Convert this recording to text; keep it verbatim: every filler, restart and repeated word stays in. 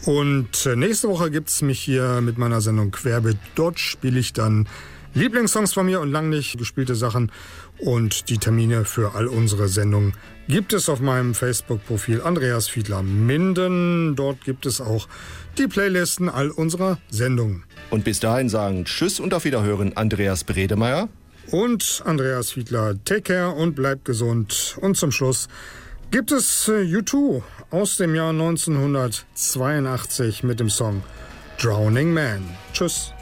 Und nächste Woche gibt es mich hier mit meiner Sendung Querbeet. Dort spiele ich dann Lieblingssongs von mir und lang nicht gespielte Sachen. Und die Termine für all unsere Sendungen gibt es auf meinem Facebook-Profil Andreas Fiedler Minden. Dort gibt es auch die Playlisten all unserer Sendungen. Und bis dahin sagen Tschüss und auf Wiederhören Andreas Bredemeier und Andreas Fiedler. Take care und bleibt gesund. Und zum Schluss gibt es U zwei aus dem Jahr neunzehnhundertzweiundachtzig mit dem Song Drowning Man. Tschüss.